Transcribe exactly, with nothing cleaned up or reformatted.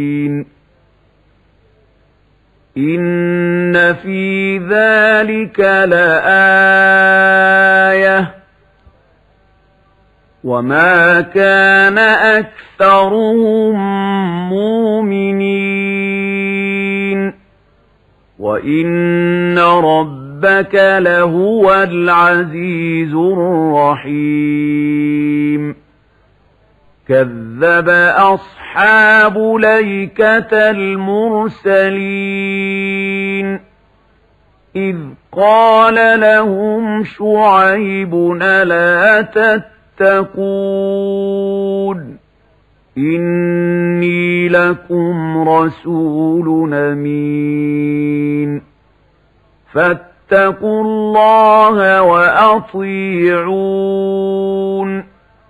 إن في ذلك لآية وما كان أكثرهم مؤمنين وإن ربك لهو العزيز الرحيم. كذب أصحاب ليكة المرسلين إذ قال لهم شعيب ألا تتقون إني لكم رسول أمين فاتقوا الله وأطيعون